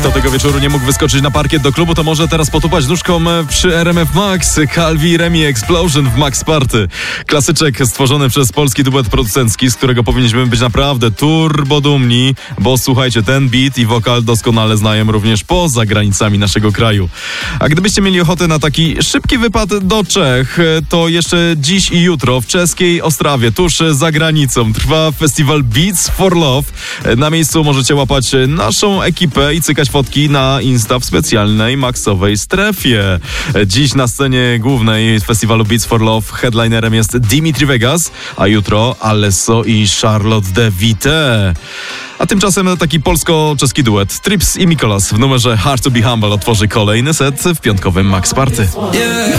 Kto tego wieczoru nie mógł wyskoczyć na parkiet do klubu, to może teraz potupać nóżką przy RMF Max. Calvi i Remi Explosion w Max Party. Klasyczek stworzony przez polski duet producencki, z którego powinniśmy być naprawdę turbo dumni, bo słuchajcie, ten beat i wokal doskonale znają również poza granicami naszego kraju. A gdybyście mieli ochotę na taki szybki wypad do Czech, to jeszcze dziś i jutro w czeskiej Ostrawie, tuż za granicą, trwa festiwal Beats for Love. Na miejscu możecie łapać naszą ekipę i cykać fotki na Insta w specjalnej maxowej strefie. Dziś na scenie głównej festiwalu Beats for Love headlinerem jest Dimitri Vegas, a jutro Alesso i Charlotte de Vite. A tymczasem taki polsko-czeski duet Trips i Mikolas w numerze Hard to be Humble otworzy kolejny set w piątkowym Max Party.